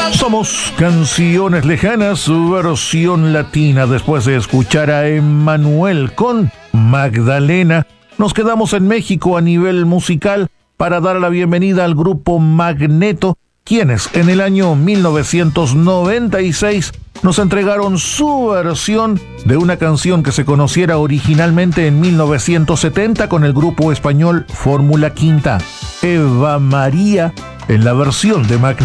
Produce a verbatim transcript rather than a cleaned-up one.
Somos Canciones Lejanas, su versión latina. Después de escuchar a Emmanuel con Magdalena, nos quedamos en México a nivel musical para dar la bienvenida al grupo Magneto, quienes en el año mil novecientos noventa y seis nos entregaron su versión de una canción que se conociera originalmente en mil novecientos setenta con el grupo español Fórmula Quinta. Eva María, en la versión de Magneto.